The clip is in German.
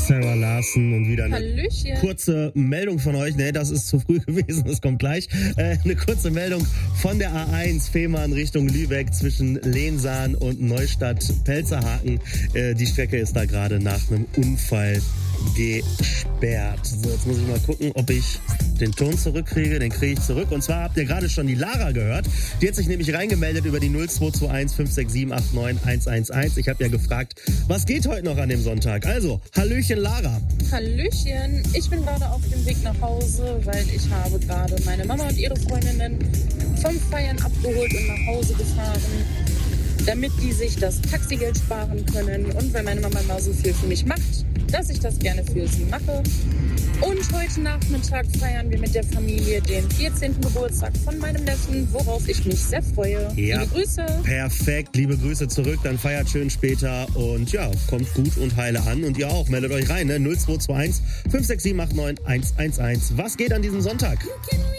Sarah Larson und wieder eine Hallöchen. kurze Meldung von euch. Ne, das ist zu früh gewesen, das kommt gleich. Eine kurze Meldung von der A1 Fehmarn Richtung Lübeck zwischen Lehnsahn und Neustadt-Pelzerhaken. Die Strecke ist da gerade nach einem Unfall gesperrt. So, jetzt muss ich mal gucken, ob ich den Ton zurückkriege. Den kriege ich zurück. Und zwar habt ihr gerade schon die Lara gehört. Die hat sich nämlich reingemeldet über die 0221 567 89 111. Ich habe ja gefragt, was geht heute noch an dem Sonntag? Also, Hallöchen Lara. Hallöchen. Ich bin gerade auf dem Weg nach Hause, weil ich habe gerade meine Mama und ihre Freundinnen vom Feiern abgeholt und nach Hause gefahren, damit die sich das Taxigeld sparen können und weil meine Mama immer so viel für mich macht, dass ich das gerne für sie mache. Und heute Nachmittag feiern wir mit der Familie den 14. Geburtstag von meinem Neffen, worauf ich mich sehr freue. Ja, liebe Grüße. Perfekt, liebe Grüße zurück. Dann feiert schön später und ja, kommt gut und heile an. Und ihr auch, meldet euch rein, ne? 0221 567 89 111. Was geht an diesem Sonntag?